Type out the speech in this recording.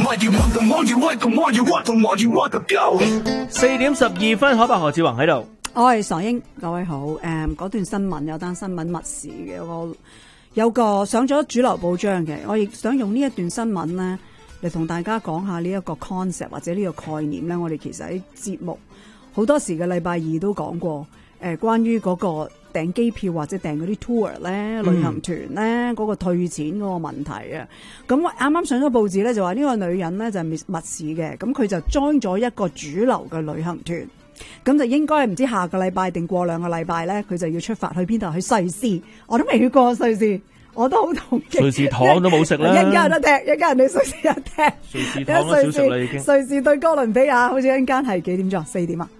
4:12，海伯何志宏喺度。 我係傻英，各位好。嗰段新聞有單新聞密事嘅，我有個上咗主流報章嘅，我亦想用呢一段新聞咧嚟同大家講下呢一個 concept 或者呢個概念咧。我哋其實喺節目好多時嘅禮拜二都講過，關於嗰個訂機票或者訂嗰啲 tour 咧、旅行團咧嗰個退錢嗰個問題啊。咁我啱啱上咗報紙咧，就話呢個女人咧就係密事嘅，咁佢就 join 咗一個主流嘅旅行團。咁就應該唔知下個禮拜定過2個禮拜咧，佢就要出發去邊度？去瑞士，我都未去過瑞士，我都好同意。 瑞士糖都冇食啦， 一家人都踢，一家人去瑞士一踢。 瑞士糖都少食啦已經。 瑞士對哥倫比亞，好似一間係幾點鐘？4點啊？